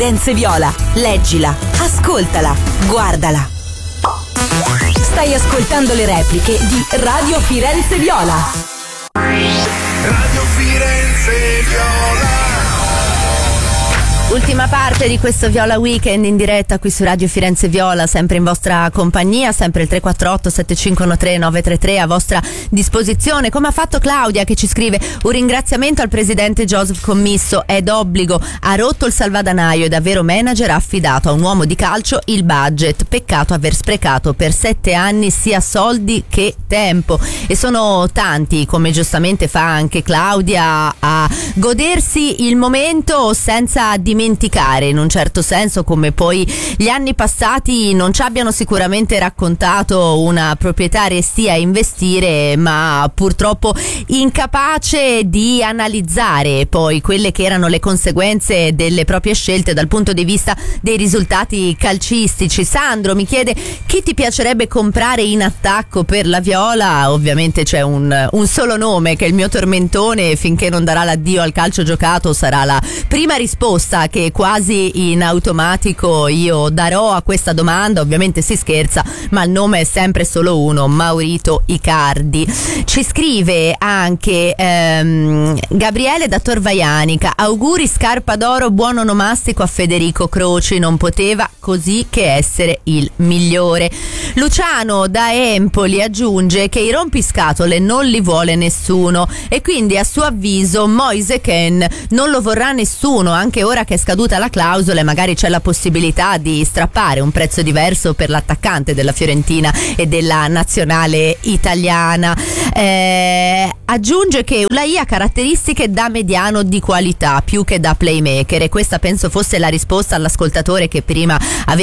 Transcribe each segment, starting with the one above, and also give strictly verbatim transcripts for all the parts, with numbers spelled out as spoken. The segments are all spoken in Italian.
Firenze Viola. Leggila, ascoltala, guardala. Stai ascoltando le repliche di Radio Firenze Viola. Radio Firenze Viola. Ultima parte di questo Viola Weekend in diretta qui su Radio Firenze Viola, sempre in vostra compagnia, sempre il tre quattro otto sette cinque uno tre nove tre tre a vostra disposizione, come ha fatto Claudia che ci scrive: un ringraziamento al presidente Joseph Commisso, è d'obbligo, ha rotto il salvadanaio e davvero manager ha affidato a un uomo di calcio il budget, peccato aver sprecato per sette anni sia soldi che tempo. E sono tanti, come giustamente fa anche Claudia, a godersi il momento senza dimenticare dimenticare in un certo senso come poi gli anni passati non ci abbiano sicuramente raccontato una proprietà restia a investire, ma purtroppo incapace di analizzare poi quelle che erano le conseguenze delle proprie scelte dal punto di vista dei risultati calcistici. Sandro mi chiede: chi ti piacerebbe comprare in attacco per la Viola? Ovviamente c'è un, un solo nome che è il mio tormentone, finché non darà l'addio al calcio giocato sarà la prima risposta che quasi in automatico io darò a questa domanda. Ovviamente si scherza, ma il nome è sempre solo uno: Maurito Icardi. Ci scrive anche ehm, Gabriele da Torvaianica: auguri scarpa d'oro, buon onomastico a Federico Croci, non poteva così che essere il migliore. Luciano da Empoli aggiunge che i rompiscatole non li vuole nessuno e quindi a suo avviso Moise Kean non lo vorrà nessuno, anche ora che è scaduta la clausola e magari c'è la possibilità di strappare un prezzo diverso per l'attaccante della Fiorentina e della nazionale italiana. Eh, aggiunge che Ulai ha caratteristiche da mediano di qualità più che da playmaker, e questa penso fosse la risposta all'ascoltatore che prima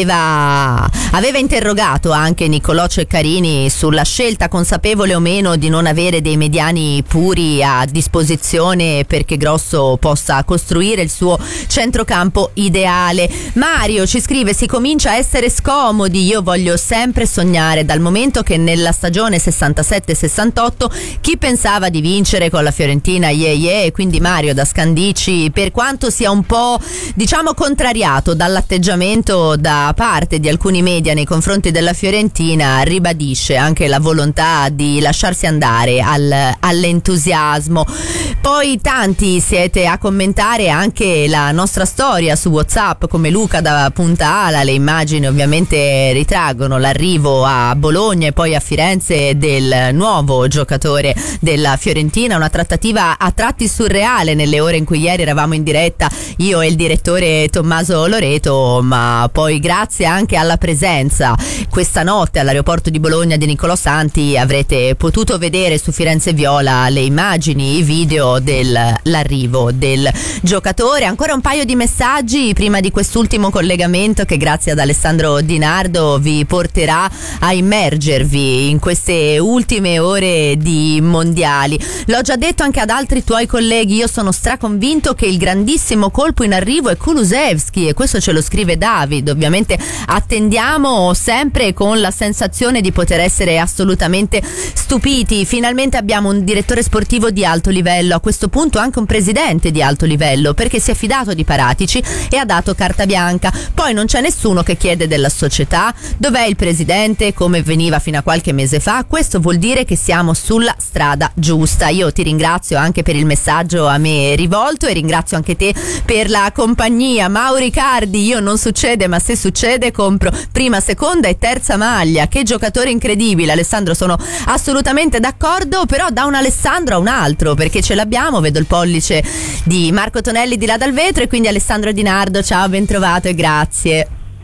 aveva, aveva interrogato anche Niccolò Ceccarini sulla scelta, consapevole o meno, di non avere dei mediani puri a disposizione perché Grosso possa costruire il suo centrocampo ideale. Mario ci scrive: si comincia a essere scomodi, io voglio sempre sognare, dal momento che nella stagione sessantasette sessantotto chi pensava di vincere con la Fiorentina, yeah yeah, e quindi Mario da Scandicci, per quanto sia un po' diciamo contrariato dall'atteggiamento da parte di alcuni media nei confronti della Fiorentina, ribadisce anche la volontà di lasciarsi andare al, all'entusiasmo. Poi tanti siete a commentare anche la nostra storia su WhatsApp, come Luca da Punta Ala. Le immagini ovviamente ritraggono l'arrivo a Bologna e poi a Firenze del nuovo giocatore della Fiorentina, una trattativa a tratti surreale nelle ore in cui ieri eravamo in diretta io e il direttore Tommaso Loreto, ma poi grazie anche alla presenza questa notte all'aeroporto di Bologna di Niccolò Santi avrete potuto vedere su Firenze Viola le immagini, i video dell'arrivo del giocatore. Ancora un paio di messaggi prima di quest'ultimo collegamento che grazie ad Alessandro Di Nardo vi porterà a immergervi in queste ultime ore di mondiali. L'ho già detto anche ad altri tuoi colleghi, io sono straconvinto che il grandissimo colpo in arrivo è Kulusevski, e questo ce lo scrive David. Ovviamente attendiamo sempre con la sensazione di poter essere assolutamente stupiti. Finalmente abbiamo un direttore sportivo di alto livello, a questo punto anche un presidente di alto livello, perché si è fidato di Paratici e ha dato carta bianca. Poi non c'è nessuno che chiede della società dov'è il presidente, come veniva fino a qualche mese fa. Questo vuol dire che siamo sulla strada giusta. Io ti ringrazio anche per il messaggio a me rivolto e ringrazio anche te per la compagnia. Mauro Icardi, io non succede, ma se succede compro prima, seconda e terza maglia. Che giocatore incredibile, Alessandro, sono assolutamente d'accordo, però da un Alessandro a un altro, perché ce l'abbiamo, vedo il pollice di Marco Tonelli di là dal vetro, e quindi Alessandro Di Nardo, ciao, ben trovato e grazie.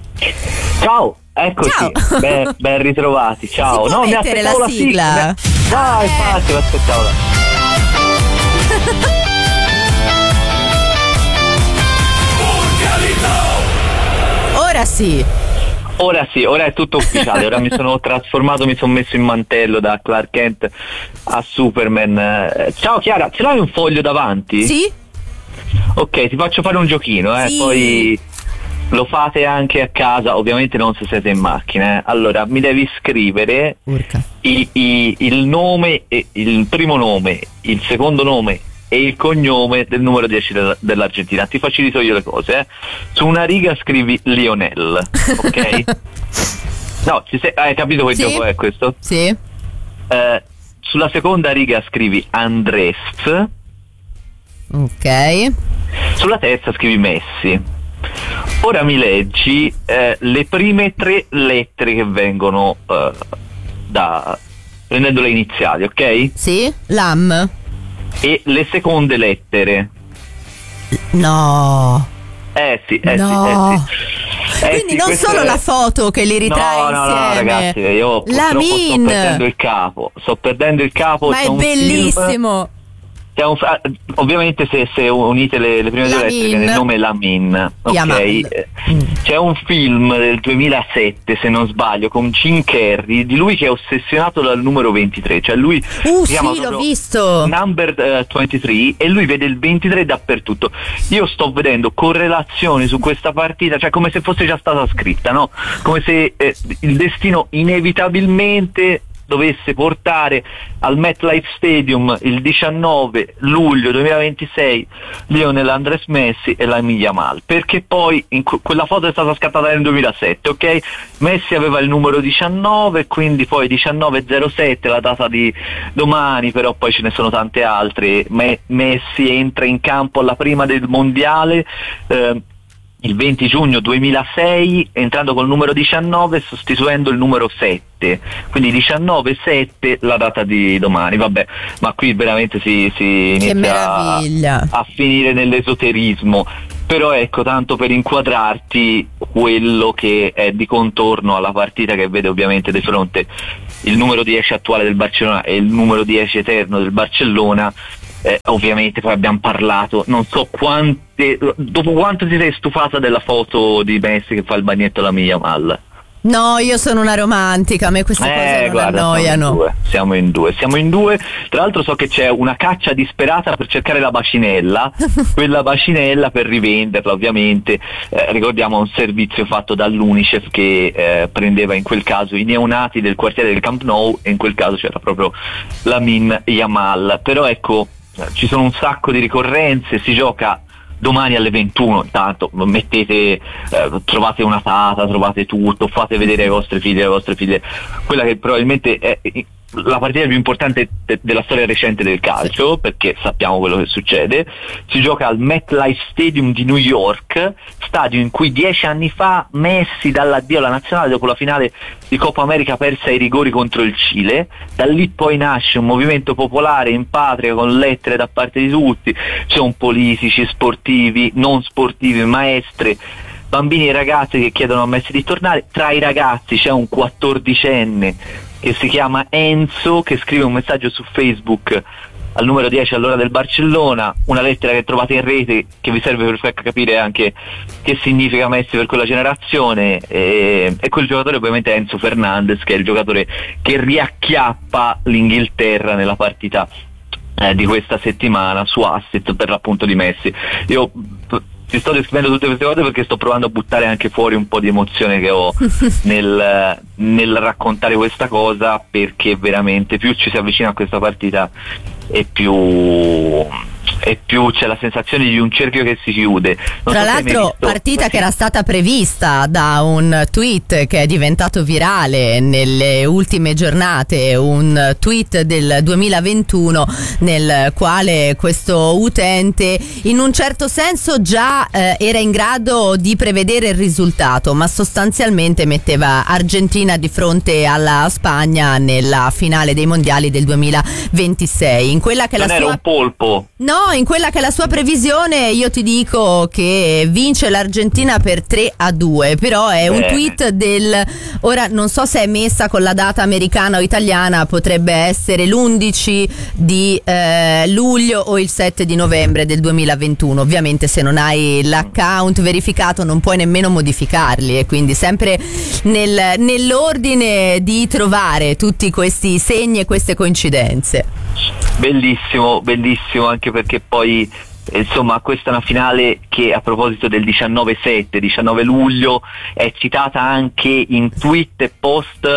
Ciao, eccoci, ciao. Ben, ben ritrovati, ciao. Si può no, mi mettere aspettavo la la sigla? sigla. No, infatti, mi aspettavo la Ora sì. Ora sì, ora è tutto ufficiale, ora mi sono trasformato, mi sono messo in mantello da Clark Kent a Superman. Ciao Chiara, ce l'hai un foglio davanti? Sì. Ok, ti faccio fare un giochino, eh, sì. Poi lo fate anche a casa, ovviamente non se siete in macchina. Eh. Allora, mi devi scrivere i, i, il nome, il primo nome, il secondo nome e il cognome del numero dieci della, dell'Argentina. Ti facilito io le cose, eh. Su una riga scrivi Lionel, ok? No, ci sei, hai capito quel sì. gioco è questo? Sì. Eh, sulla seconda riga scrivi Andrés. Ok. Sulla terza scrivi Messi. Ora mi leggi eh, le prime tre lettere che vengono eh, da prendendo le iniziali, ok? Sì, Lam. E le seconde lettere. No. Eh sì, eh no. sì, eh sì. Eh Quindi sì, non solo è... la foto che li ritrae no, no, insieme. No, ragazzi, io la purtroppo min. sto perdendo il capo. Sto perdendo il capo. Ma c'è è un bellissimo. Film... C'è un... Ovviamente se, se unite le, le prime due lettere viene il nome Lamin, ok? Yamal. C'è un film del duemilasette, se non sbaglio, con Jim Carrey, di lui che è ossessionato dal numero ventitré, cioè lui uh, si chiama sì, l'ho visto. Number uh, ventitré, e lui vede il ventitré dappertutto. Io sto vedendo correlazioni su questa partita, cioè come se fosse già stata scritta, no? Come se eh, il destino inevitabilmente dovesse portare al MetLife Stadium il diciannove luglio duemilaventisei Lionel Andrés Messi e Lamine Yamal, perché poi in que- quella foto è stata scattata nel duemilasette, ok? Messi aveva il numero diciannove, quindi poi diciannove zero sette la data di domani, però poi ce ne sono tante altre. Me- Messi entra in campo alla prima del mondiale eh, il venti giugno duemilasei, entrando col numero diciannove, sostituendo il numero sette, quindi diciannove sette la data di domani. Vabbè, ma qui veramente si, si inizia a, a finire nell'esoterismo. Però ecco, tanto per inquadrarti quello che è di contorno alla partita, che vede ovviamente di fronte il numero dieci attuale del Barcellona e il numero dieci eterno del Barcellona. Eh, ovviamente poi abbiamo parlato, non so quante, dopo quanto ti sei stufata della foto di Messi che fa il bagnetto alla Lamine Yamal? No, io sono una romantica, a me queste eh, cose non guarda, annoiano. Siamo in, due, siamo in due, siamo in due. Tra l'altro so che c'è una caccia disperata per cercare la bacinella, quella bacinella per rivenderla ovviamente. Eh, ricordiamo un servizio fatto dall'Unicef che eh, prendeva in quel caso i neonati del quartiere del Camp Nou, e in quel caso c'era proprio Lamine Yamal. Però ecco, ci sono un sacco di ricorrenze, si gioca domani alle ventuno, intanto mettete, eh, trovate una data, trovate tutto, fate vedere ai vostri figli e alle vostre figlie quella che probabilmente è la partita più importante de- della storia recente del calcio, perché sappiamo quello che succede. Si gioca al MetLife Stadium di New York, stadio in cui dieci anni fa Messi dall'addio alla nazionale dopo la finale di Coppa America persa ai rigori contro il Cile. Da lì poi nasce un movimento popolare in patria con lettere da parte di tutti, ci sono politici, sportivi, non sportivi, maestre, bambini e ragazzi che chiedono a Messi di tornare. Tra i ragazzi c'è un quattordicenne che si chiama Enzo, che scrive un messaggio su Facebook al numero dieci all'ora del Barcellona, una lettera che trovate in rete che vi serve per far capire anche che significa Messi per quella generazione, e, e quel giocatore ovviamente è Enzo Fernandez, che è il giocatore che riacchiappa l'Inghilterra nella partita eh, di questa settimana su asset per l'appunto di Messi. Io ti sto descrivendo tutte queste cose perché sto provando a buttare anche fuori un po' di emozione che ho nel, nel raccontare questa cosa, perché veramente più ci si avvicina a questa partita e più e più c'è la sensazione di un cerchio che si chiude. Non Tra so l'altro partita che era stata prevista da un tweet che è diventato virale nelle ultime giornate, un tweet del duemilaventuno nel quale questo utente in un certo senso già eh, era in grado di prevedere il risultato, ma sostanzialmente metteva Argentina di fronte alla Spagna nella finale dei mondiali del duemilaventisei. In quella che non la era sua... un polpo. No, in quella che è la sua previsione io ti dico che vince l'Argentina per tre a due, però è un Bene. tweet del, ora non so se è messa con la data americana o italiana, potrebbe essere l'undici di eh, luglio o il sette di novembre del duemilaventuno. Ovviamente se non hai l'account verificato non puoi nemmeno modificarli, e quindi sempre nel, nell'ordine di trovare tutti questi segni e queste coincidenze. Bellissimo, bellissimo, anche perché poi insomma questa è una finale che, a proposito del diciannove sette, diciannove luglio, è citata anche in tweet e post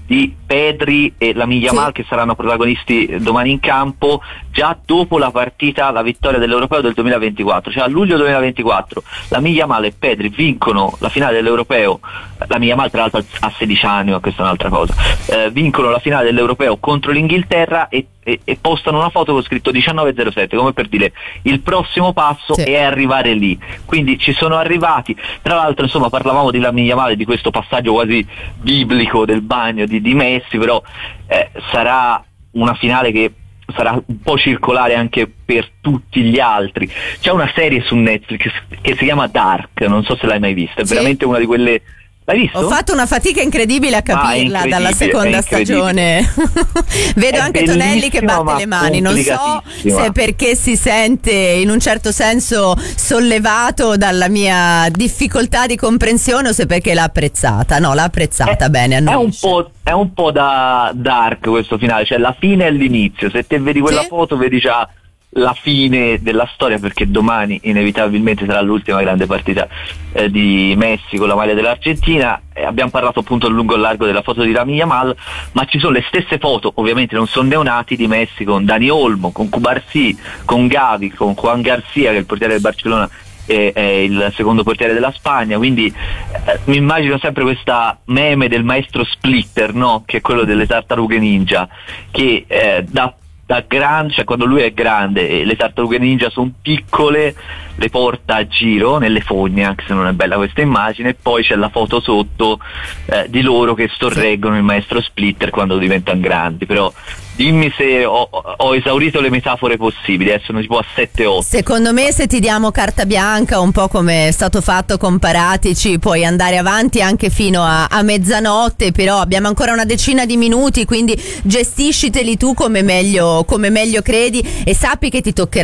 di Pedri e Lamine Yamal, sì, che saranno protagonisti domani in campo, già dopo la partita, la vittoria dell'Europeo del duemilaventiquattro, cioè a luglio duemilaventiquattro Lamine Yamal e Pedri vincono la finale dell'Europeo. Lamine Yamal tra l'altro ha sedici anni, ma questa è un'altra cosa, eh, vincono la finale dell'Europeo contro l'Inghilterra e, e, e postano una foto con scritto diciannove zero sette, come per dire il prossimo passo, sì, è arrivare lì. Quindi ci sono arrivati. Tra l'altro, insomma, parlavamo di Lamine Yamal, di questo passaggio quasi biblico del bagno di, di Messi, però eh, sarà una finale che sarà un po' circolare anche per tutti gli altri. C'è una serie su Netflix che si chiama Dark, non so se l'hai mai vista, è sì, veramente una di quelle. L'hai visto? Ho fatto una fatica incredibile a capirla, ah, dalla seconda stagione. Vedo è anche Tonelli che batte le mani, non so se è perché si sente in un certo senso sollevato dalla mia difficoltà di comprensione o se perché l'ha apprezzata. No, l'ha apprezzata è, bene. È un, po', è un po' da Dark questo finale, cioè la fine e l'inizio. Se te vedi quella, sì, foto vedi già la fine della storia, perché domani inevitabilmente sarà l'ultima grande partita eh, di Messi con la maglia dell'Argentina. Eh, abbiamo parlato appunto a lungo e largo della foto di Lamine Yamal, ma ci sono le stesse foto, ovviamente non sono neonati, di Messi con Dani Olmo, con Cubarsí, con Gavi, con Juan Garcia, che è il portiere del Barcellona, è, è il secondo portiere della Spagna. Quindi eh, mi immagino sempre questa meme del maestro Splitter, no? Che è quello delle tartarughe ninja, che eh, da da grande, cioè quando lui è grande e le tartarughe ninja sono piccole, le porta a giro nelle fogne, anche se non è bella questa immagine, e poi c'è la foto sotto eh, di loro che sorreggono il maestro Splitter quando diventano grandi. Però dimmi se ho, ho esaurito le metafore possibili, adesso non si può a sette otto. Secondo me se ti diamo carta bianca, un po' come è stato fatto con Paratici, puoi andare avanti anche fino a, a mezzanotte, però abbiamo ancora una decina di minuti, quindi gestisciteli tu come meglio, come meglio credi, e sappi che ti toccherà